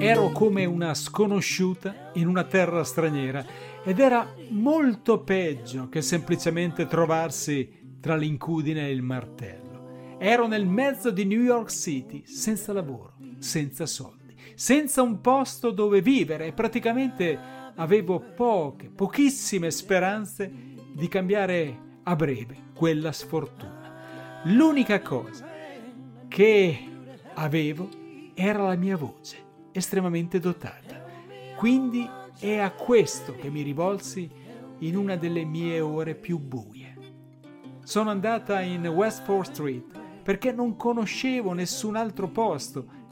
Ero come una sconosciuta in una terra straniera ed era molto peggio che semplicemente trovarsi tra l'incudine e il martello. Ero nel mezzo di New York City, senza lavoro, senza soldi, senza un posto dove vivere e praticamente avevo pochissime speranze di cambiare a breve quella sfortuna. L'unica cosa che avevo era la mia voce, estremamente dotata. Quindi è a questo che mi rivolsi in una delle mie ore più buie. Sono andata in West 4th Street perché non conoscevo nessun altro posto